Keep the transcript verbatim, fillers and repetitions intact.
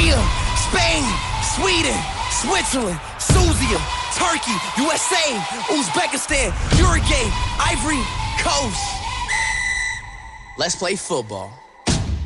Korea, Spain, Sweden, Switzerland, Susia, Turkey, U S A, Uzbekistan, Uruguay, Ivory Coast. Let's play football.